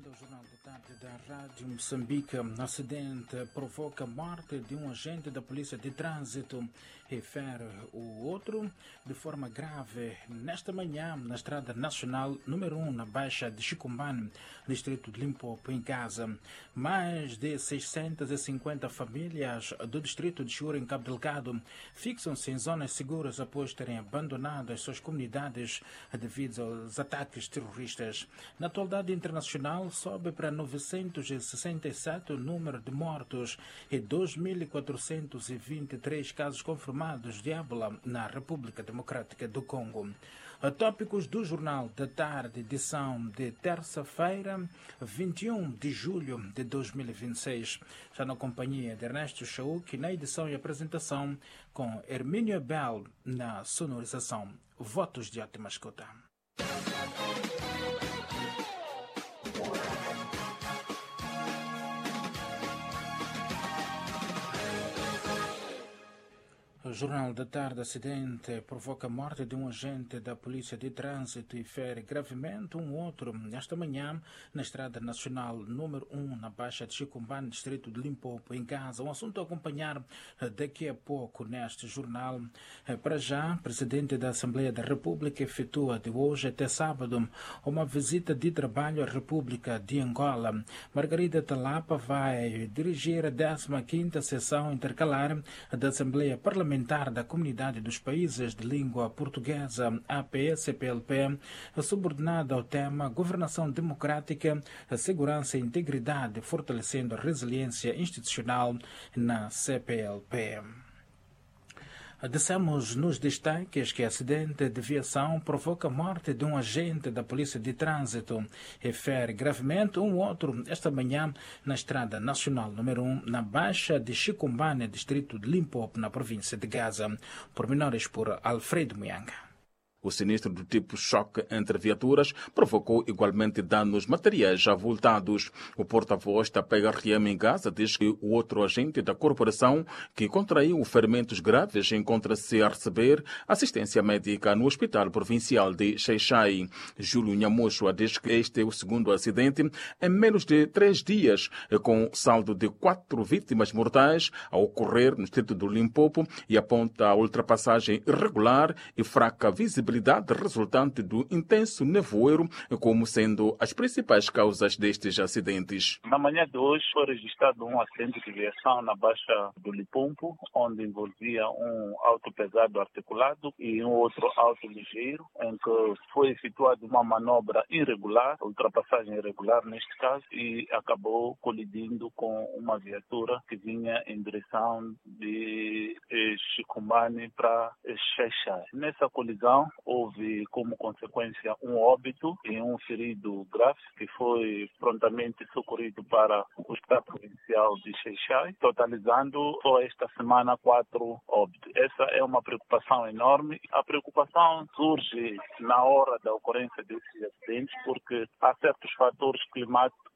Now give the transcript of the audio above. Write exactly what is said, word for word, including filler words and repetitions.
Bem-vindo ao Jornal da Tarde da Rádio Moçambique. Acidente provoca a morte de um agente da Polícia de Trânsito e fere o outro de forma grave nesta manhã na Estrada Nacional número um, na Baixa de Chicombane, distrito de Limpopo, em Gaza. Mais de seiscentas e cinquenta famílias do distrito de Chiura, em Cabo Delgado, fixam-se em zonas seguras após terem abandonado as suas comunidades devido aos ataques terroristas. Na atualidade internacional, sobe para novecentos e sessenta e sete o número de mortos e dois mil quatrocentos e vinte e três casos confirmados de ébola na República Democrática do Congo. Tópicos do Jornal da Tarde, edição de terça-feira, vinte e um de julho de dois mil e vinte e seis. Já na companhia de Ernesto Chauk, na edição e apresentação, com Hermínio Abel na sonorização. Votos de ótima escuta. O Jornal da Tarde, acidente provoca a morte de um agente da Polícia de Trânsito e fere gravemente um outro esta manhã na Estrada Nacional número um, na Baixa de Chicombane, distrito de Limpopo, em Gaza. Um assunto a acompanhar daqui a pouco neste jornal. Para já, o Presidente da Assembleia da República efetua de hoje até sábado uma visita de trabalho à República de Angola. Margarida Talapa vai dirigir a décima quinta sessão intercalar da Assembleia Parlamentar da Comunidade dos Países de Língua Portuguesa, A P C P L P, subordinada ao tema Governação Democrática, Segurança e Integridade, fortalecendo a resiliência institucional na C P L P. Dissemos nos destaques que acidente de viação provoca a morte de um agente da Polícia de Trânsito e fere gravemente um outro esta manhã na Estrada Nacional número um, na Baixa de Chicombane, distrito de Limpopo, na província de Gaza. Pormenores por Alfredo Muyanga. O sinistro do tipo choque entre viaturas provocou igualmente danos materiais avultados. O porta-voz da P R M em Gaza diz que o outro agente da corporação, que contraiu ferimentos graves, encontra-se a receber assistência médica no Hospital Provincial de Xai-Xai. Júlio Nhamushua diz que este é o segundo acidente em menos de três dias, com saldo de quatro vítimas mortais a ocorrer no distrito do Limpopo, e aponta a ultrapassagem irregular e fraca visibilidade resultante do intenso nevoeiro como sendo as principais causas destes acidentes. Na manhã de hoje foi registrado um acidente de viação na Baixa do Limpopo, onde envolvia um auto pesado articulado e um outro auto ligeiro, em que foi efetuada uma manobra irregular, ultrapassagem irregular neste caso, e acabou colidindo com uma viatura que vinha em direção de Chicombane para Xai-Xai. Nessa colisão, houve como consequência um óbito e um ferido grave que foi prontamente socorrido para o Hospital Provincial de Xai-Xai, totalizando só esta semana quatro óbitos. Essa é uma preocupação enorme. A preocupação surge na hora da ocorrência desses acidentes porque há certos fatores climáticos